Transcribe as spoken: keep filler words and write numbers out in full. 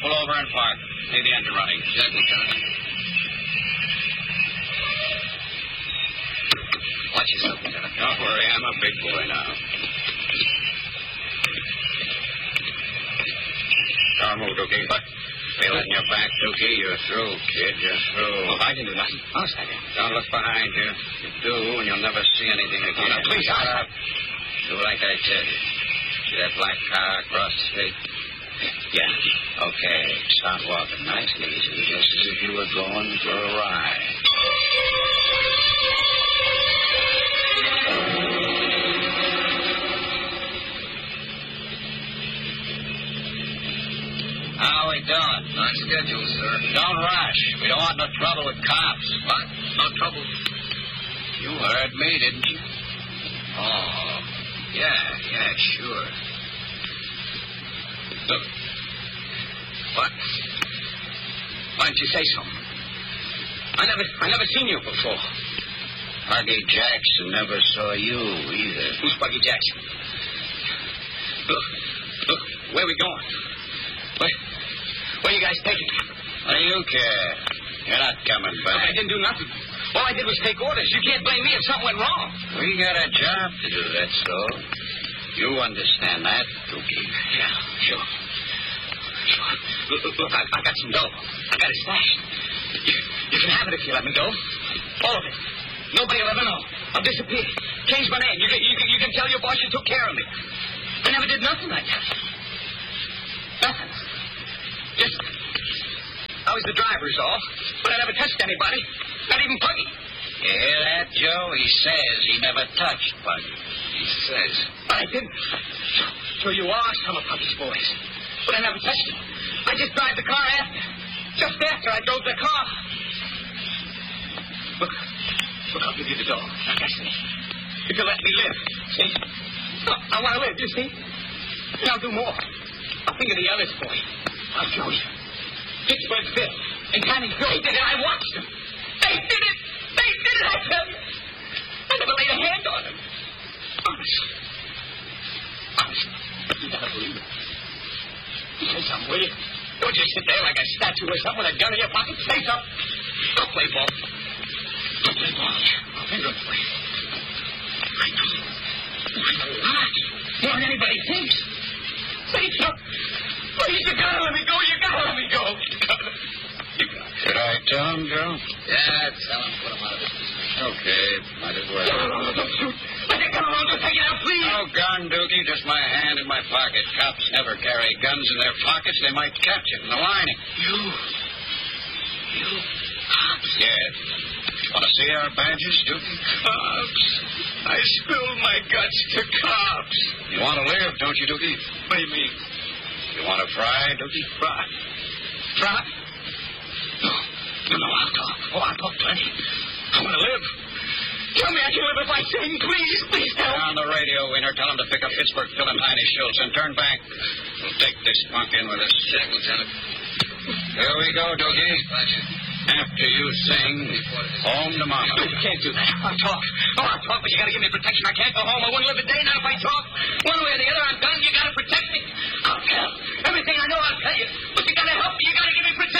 pull over and park. Leave the engine running. Check, Lieutenant. Watch yourself, Lieutenant. Don't worry, I'm a big boy now. Don't move, Dookie. What? Feel it in your back, Dookie. You're through, kid. You're through. Oh, I didn't do nothing. Honest, I didn't. Don't look behind you. You do, and you'll never see anything again. Oh, no, please, Shut I... up. Do like I tell you. See that black car across the street? Yeah. Okay. Start walking nice and easy, just as if you were going for a ride. How we doing? On schedule, sir. Don't rush. We don't want no trouble with cops. What? No trouble? You heard me, didn't you? Oh, yeah, yeah, sure. Look. What? Why didn't you say something? I never, I never seen you before. Buggy Jackson never saw you either. Who's Buggy Jackson? Look, look, where we going? Where, where you guys taking me? What do you care? You're not coming back. I didn't do nothing. All I did was take orders. You can't blame me if something went wrong. We got a job to do, that's all. You understand that, Dookie? Yeah, sure. Sure. Look, look, look I, I got some dough. I got it stashed. You, you can have it if you let me go. All of it. Nobody will ever know. I'll disappear. Change my name. You can, you can, you can tell your boss you took care of me. I never did nothing like that. Nothing. Just, I was the driver is all. But I never touched anybody. Not even Puggy. You hear that, Joe? He says he never touched Puggy. He says. But I didn't. So, so you are some of Puggy's boys. But I never touched him. I just drive the car after. Just after I drove the car. Look. Look, I'll give you the dough. Like I say. If you let me live. See? I, I want to live, you see? And I'll do more. I'll think of the others for you. I'll show you. Pittsburgh Phil and Connie Phil. They did it. I watched them. They did it. They did it, I tell you. I never laid a hand on them. Honest. Honest. You gotta believe it. Say something, will you? Don't just sit there like a statue or something with a gun in your pocket. Say something. Don't play ball. Don't play ball. I'll finger it for you. I know. I know a lot. More than anybody thinks. Say something. Please, you gotta let me go. You gotta let me go. You gotta. You gotta. Should I tell him, Joe? Yeah, tell him. Put him out of this. Okay, might as well. No, no, no, don't shoot. Let me come along. Don't take it out, please. No gun, Dookie. Just my hand in my pocket. Cops never carry guns in their pockets. They might catch it in the lining. You. You. Cops. Yes. Want to see our badges, Dookie? Cops. I spilled my guts to cops. You want to live, don't you, Dookie? What do you mean? You want to fry, Dookie? Fry? Fry? No. No, no, I'll talk. Oh, I'll talk plenty. I want to live. Tell me I can live if I sing. Please, please tell me. On the radio, Wiener. Tell him to pick up Pittsburgh Phil and Heine Schultz and turn back. We'll take this punk in with us. Check, Lieutenant. Here we go, Dookie. After you sing, home to Mama. No, you can't do that. I'll talk. Oh, I'll talk, but you got to give me protection. I can't go home. I wouldn't live a day now if I talk. One way or the other, I'm done. You got to protect me. I'll tell. Everything I know, I'll tell you. But you got to help me. You got to give me protection.